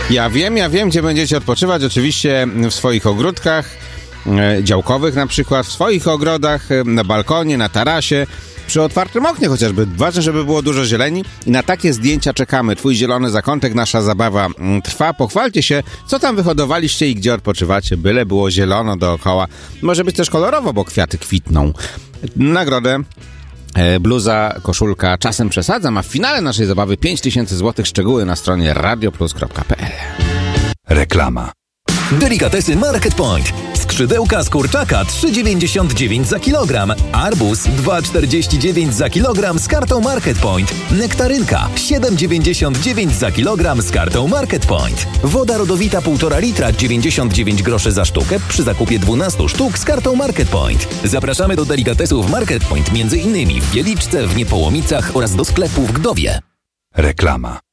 Ja wiem, gdzie będziecie odpoczywać. Oczywiście w swoich ogródkach działkowych na przykład, w swoich ogrodach, na balkonie, na tarasie, przy otwartym oknie chociażby. Ważne, żeby było dużo zieleni i na takie zdjęcia czekamy. Twój zielony zakątek, nasza zabawa trwa. Pochwalcie się, co tam wyhodowaliście i gdzie odpoczywacie, byle było zielono dookoła. Może być też kolorowo, bo kwiaty kwitną. Nagrodę bluza, koszulka, czasem przesadzam, a w finale naszej zabawy 5000 zł. Szczegóły na stronie radioplus.pl. Reklama. Delikatesy Market Point. Skrzydełka z kurczaka 3,99 za kilogram. Arbuz 2,49 za kilogram z kartą Market Point. Nektarynka 7,99 za kilogram z kartą Market Point. Woda rodowita 1,5 litra 99 groszy za sztukę przy zakupie 12 sztuk z kartą Market Point. Zapraszamy do delikatesów Market Point, m.in. w Wieliczce, w Niepołomicach oraz do sklepu w Gdowie. Reklama.